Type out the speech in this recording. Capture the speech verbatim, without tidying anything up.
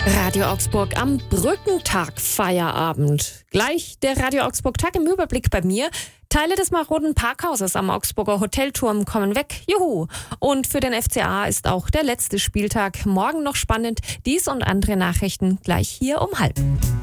Radio Augsburg am Brückentag Feierabend. Gleich der Radio Augsburg Tag im Überblick bei mir. Teile des maroden Parkhauses am Augsburger Hotelturm kommen weg. Juhu! Und für den F C A ist auch der letzte Spieltag morgen noch spannend. Dies und andere Nachrichten gleich hier um halb.